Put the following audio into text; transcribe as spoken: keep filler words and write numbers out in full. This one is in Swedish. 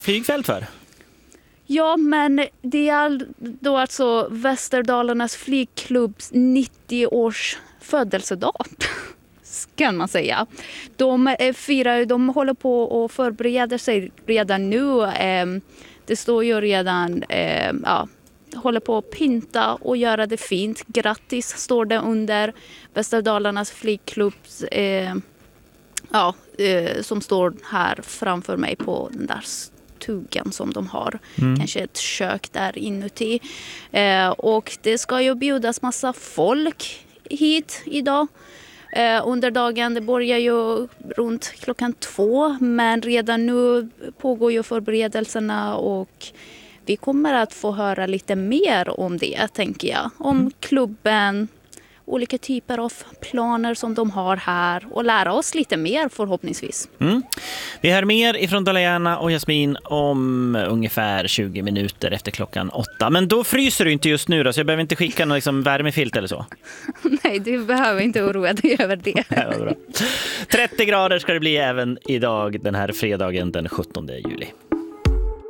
flygfält för? Ja, men det är då alltså Västerdalarnas flygklubbs nittio-års födelsedag, kan man säga. De firar, de håller på och förbereder sig redan nu. Det står ju redan, ja, håller på att pynta och göra det fint. Grattis står det under Västerdalarnas flygklubbs, ja, som står här framför mig på den där stugan som de har. Mm. Kanske ett kök där inuti. Eh, och det ska ju bjudas massa folk hit idag. Eh, under dagen, det börjar ju runt klockan två. Men redan nu pågår ju förberedelserna och vi kommer att få höra lite mer om det, tänker jag. Om mm. klubben, olika typer av planer som de har här och lära oss lite mer förhoppningsvis. Mm. Vi hör mer ifrån Dala-Järna och Jasmin om ungefär tjugo minuter efter klockan åtta. Men då fryser du inte just nu då, så jag behöver inte skicka någon liksom värmefilt eller så. Nej, du behöver inte oroa dig över det. Ja, bra. trettio grader ska det bli även idag, den här fredagen den sjuttonde juli.